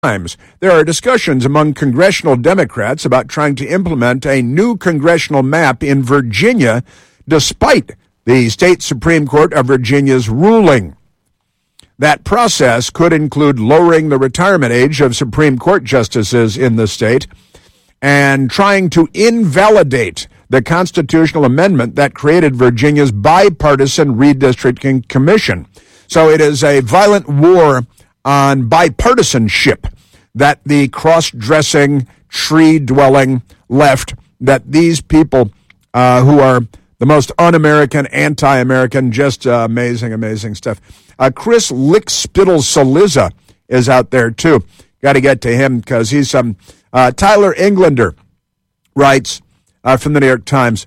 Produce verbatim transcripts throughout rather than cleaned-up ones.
Times. There are discussions among congressional Democrats about trying to implement a new congressional map in Virginia, despite the state Supreme Court of Virginia's ruling. That process could include lowering the retirement age of Supreme Court justices in the state and trying to invalidate the constitutional amendment that created Virginia's bipartisan redistricting commission. So it is a violent war on bipartisanship that the cross-dressing, tree-dwelling left, that these people uh, who are the most un-American, anti-American, just uh, amazing, amazing stuff. Uh, Chris Lickspittle-Cillizza is out there, too. Got to get to him because he's some... Uh, Tyler Englander writes uh, from the New York Times,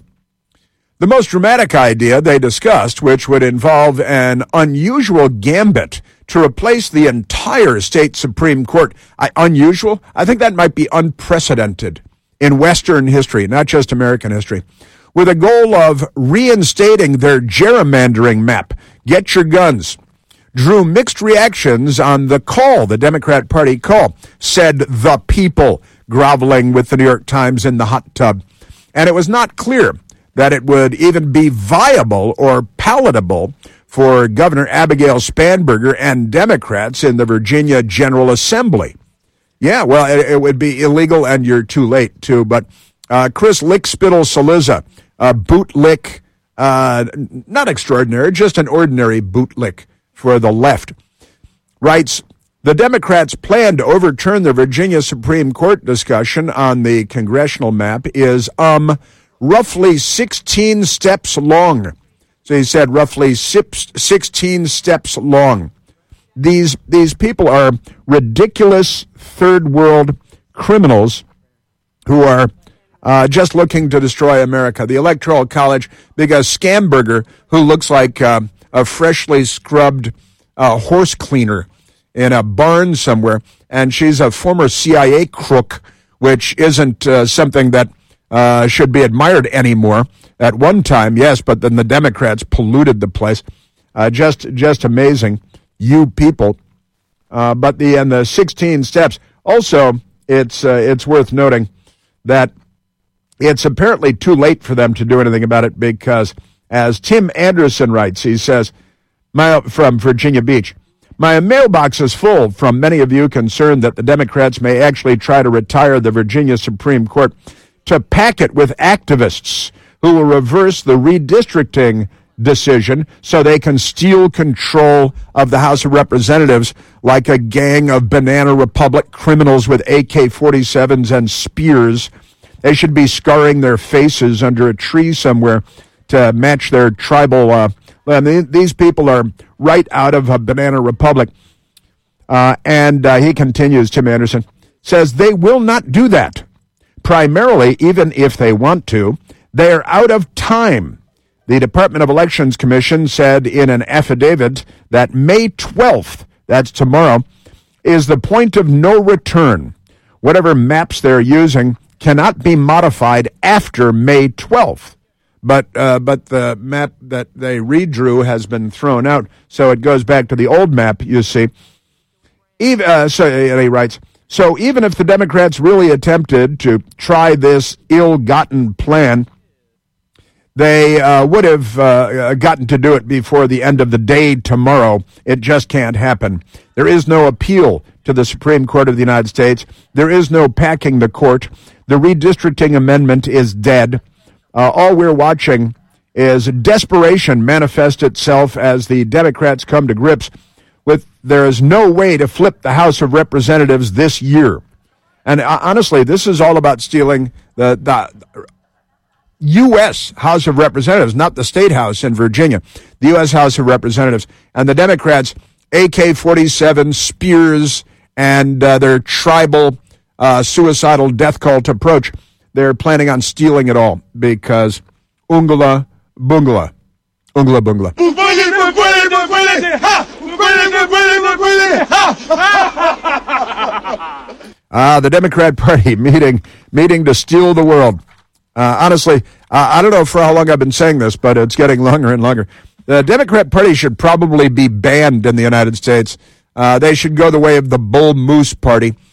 the most dramatic idea they discussed, which would involve an unusual gambit to replace the entire state Supreme Court. I, unusual? I think that might be unprecedented in Western history, not just American history, with a goal of reinstating their gerrymandering map. Get your guns. Drew mixed reactions on the call, the Democrat Party call, said the people, groveling with the New York Times in the hot tub. And it was not clear that it would even be viable or palatable for Governor Abigail Spanberger and Democrats in the Virginia General Assembly. Yeah, well, it, it would be illegal, and you're too late, too. But uh, Chris Lickspittle-Cillizza, a bootlick, uh, not extraordinary, just an ordinary bootlick for the left, writes, the Democrats' plan to overturn the Virginia Supreme Court discussion on the congressional map is, um, roughly sixteen steps long. So he said roughly sixteen steps long. These these people are ridiculous third world criminals who are uh, just looking to destroy America. The Electoral College, because Scamberger, who looks like uh, a freshly scrubbed uh, horse cleaner in a barn somewhere, and she's a former C I A crook, which isn't uh, something that Uh, should be admired anymore. At one time, yes, but then the Democrats polluted the place. Uh, just, just amazing, you people. Uh, but the and the sixteen steps. Also, it's uh, it's worth noting that it's apparently too late for them to do anything about it because, as Tim Anderson writes, he says, my, from Virginia Beach, my mailbox is full from many of you concerned that the Democrats may actually try to retire the Virginia Supreme Court, to pack it with activists who will reverse the redistricting decision so they can steal control of the House of Representatives like a gang of Banana Republic criminals with A K forty-sevens and spears. They should be scarring their faces under a tree somewhere to match their tribal... Uh, and these people are right out of a Banana Republic. Uh, and uh, he continues, Tim Anderson, says they will not do that. Primarily, even if they want to, they are out of time. The Department of Elections Commission said in an affidavit that May twelfth, that's tomorrow, is the point of no return. Whatever maps they're using cannot be modified after May twelfth. But uh, but the map that they redrew has been thrown out, so it goes back to the old map, you see. Even, uh, so he writes, so even if the Democrats really attempted to try this ill-gotten plan, they uh, would have uh, gotten to do it before the end of the day tomorrow. It just can't happen. There is no appeal to the Supreme Court of the United States. There is no packing the court. The redistricting amendment is dead. Uh, all we're watching is desperation manifest itself as the Democrats come to grips with there is no way to flip the House of Representatives this year. And uh, honestly, this is all about stealing the, the U S House of Representatives, not the state house in Virginia, the U S House of Representatives. And the Democrats, A K forty-seven, spears, and uh, their tribal uh, suicidal death cult approach, they're planning on stealing it all because ungala bungala. Ungala bungala. Ah, uh, the Democrat Party meeting meeting to steal the world. Uh, honestly, uh, I don't know for how long I've been saying this, but it's getting longer and longer. The Democrat Party should probably be banned in the United States. Uh, they should go the way of the Bull Moose Party.